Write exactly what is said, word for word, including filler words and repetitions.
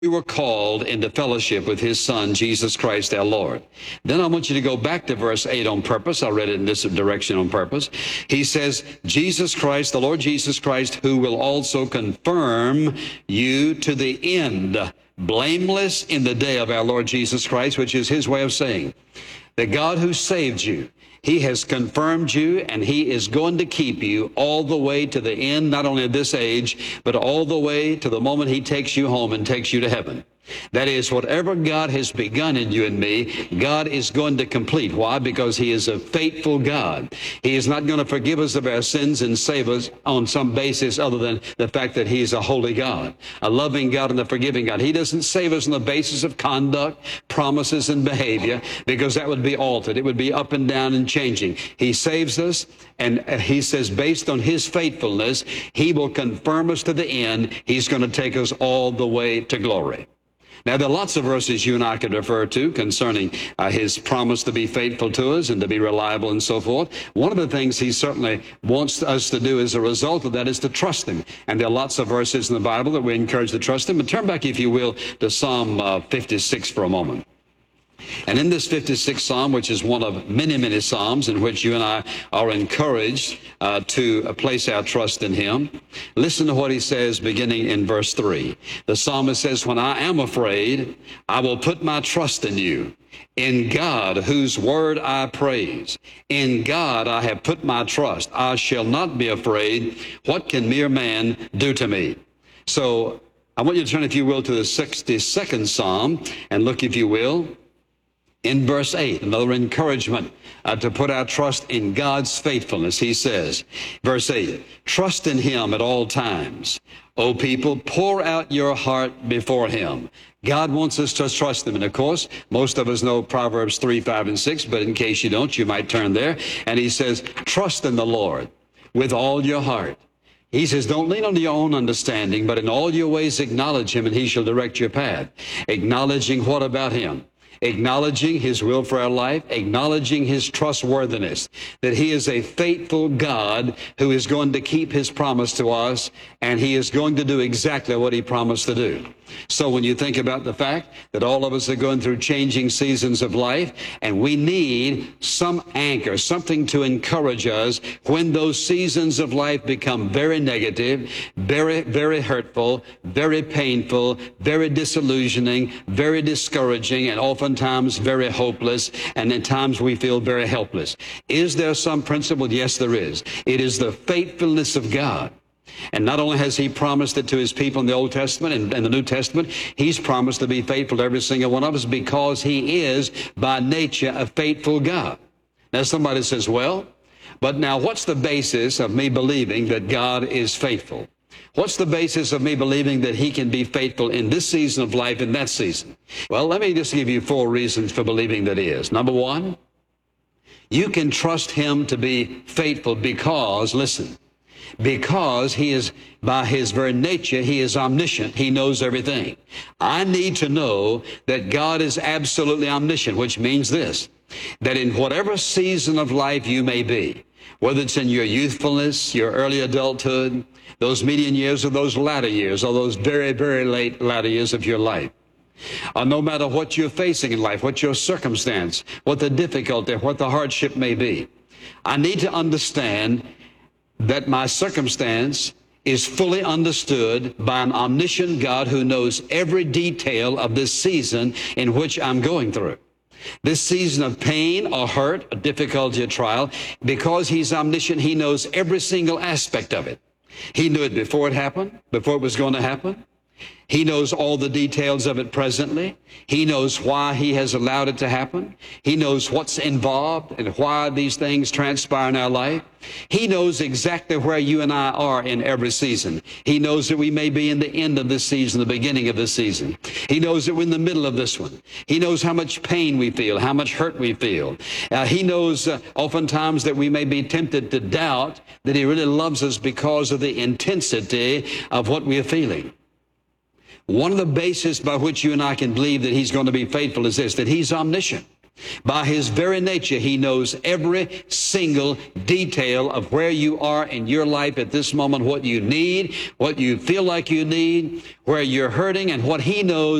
We were called into fellowship with his son, Jesus Christ, our Lord. Then I want you to go back to verse eight on purpose. I read it in this direction on purpose. He says, Jesus Christ, the Lord Jesus Christ, who will also confirm you to the end, blameless in the day of our Lord Jesus Christ, which is his way of saying, the God who saved you, he has confirmed you, and he is going to keep you all the way to the end, not only of this age, but all the way to the moment he takes you home and takes you to heaven. That is, whatever God has begun in you and me, God is going to complete. Why? Because he is a faithful God. He is not going to forgive us of our sins and save us on some basis other than the fact that he is a holy God, a loving God and a forgiving God. He doesn't save us on the basis of conduct, promises, and behavior, because that would be altered. It would be up and down and changing. He saves us, and he says based on his faithfulness, he will confirm us to the end. He's going to take us all the way to glory. Now, there are lots of verses you and I could refer to concerning uh, his promise to be faithful to us and to be reliable and so forth. One of the things he certainly wants us to do as a result of that is to trust him. And there are lots of verses in the Bible that we encourage to trust him. But turn back, if you will, to Psalm uh, fifty-six for a moment. And in this fifty-sixth Psalm, which is one of many, many Psalms in which you and I are encouraged uh, to uh, place our trust in him, listen to what he says beginning in verse three. The psalmist says, when I am afraid, I will put my trust in you. In God, whose word I praise. In God I have put my trust. I shall not be afraid. What can mere man do to me? So I want you to turn, if you will, to the sixty-second Psalm and look, if you will, in verse eight, another encouragement uh, to put our trust in God's faithfulness. He says, verse eight, trust in him at all times. O people, pour out your heart before him. God wants us to trust him. And of course, most of us know Proverbs three, five, and six, but in case you don't, you might turn there. And he says, trust in the Lord with all your heart. He says, don't lean on your own understanding, but in all your ways acknowledge him, and he shall direct your path. Acknowledging what about him? Acknowledging his will for our life, acknowledging his trustworthiness, that he is a faithful God who is going to keep his promise to us, and he is going to do exactly what he promised to do. So when you think about the fact that all of us are going through changing seasons of life, and we need some anchor, something to encourage us when those seasons of life become very negative, very, very hurtful, very painful, very disillusioning, very discouraging, and oftentimes very hopeless, and at times we feel very helpless. Is there some principle? Yes, there is. It is the faithfulness of God. And not only has he promised it to his people in the Old Testament and, and the New Testament, he's promised to be faithful to every single one of us because he is by nature a faithful God. Now somebody says, well, but now what's the basis of me believing that God is faithful? What's the basis of me believing that he can be faithful in this season of life and that season? Well, let me just give you four reasons for believing that he is. Number one, you can trust him to be faithful because, listen, because he is, by his very nature, he is omniscient. He knows everything. I need to know that God is absolutely omniscient, which means this, that in whatever season of life you may be, whether it's in your youthfulness, your early adulthood, those median years, or those latter years, or those very, very late latter years of your life, or no matter what you're facing in life, what your circumstance, what the difficulty, what the hardship may be, I need to understand that my circumstance is fully understood by an omniscient God who knows every detail of this season in which I'm going through. This season of pain or hurt, or difficulty or trial, because he's omniscient, he knows every single aspect of it. He knew it before it happened, before it was going to happen. He knows all the details of it presently. He knows why he has allowed it to happen. He knows what's involved and why these things transpire in our life. He knows exactly where you and I are in every season. He knows that we may be in the end of this season, the beginning of this season. He knows that we're in the middle of this one. He knows how much pain we feel, how much hurt we feel. Uh, he knows uh, oftentimes that we may be tempted to doubt that he really loves us because of the intensity of what we are feeling. One of the bases by which you and I can believe that he's going to be faithful is this, that he's omniscient. By his very nature, he knows every single detail of where you are in your life at this moment, what you need, what you feel like you need, where you're hurting, and what he knows